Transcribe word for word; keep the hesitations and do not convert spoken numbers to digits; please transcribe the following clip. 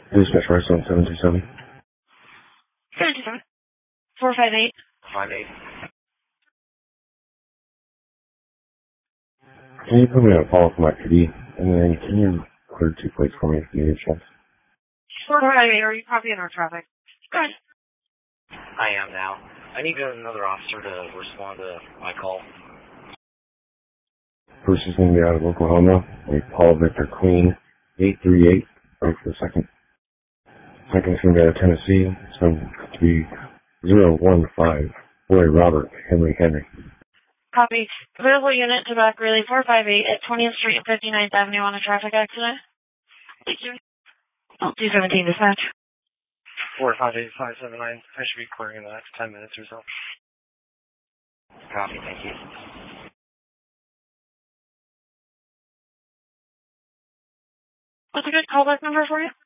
Dispatch Redstone seven two seven. seven two seven. four five eight. five eight. Can you put me on a follow-up from my P D? And then can you clear two plates for me if you need a chance? four five eight, are you copying our traffic? Go ahead. I am now. I need another officer to respond to my call. First is going to be out of Oklahoma. We Paul Victor Queen, eight three eight, right for the second. Second is going to be out of Tennessee. It's going to be zero one five, Roy Robert, Henry Henry. Copy. Available unit to back relay four five eight at twentieth Street and fifty-ninth Avenue on a traffic accident. Thank you. Oh, two seventeen dispatch. four five eight five seven nine. I should be clearing in the next ten minutes or so. Copy, thank you. What's a good callback number for you?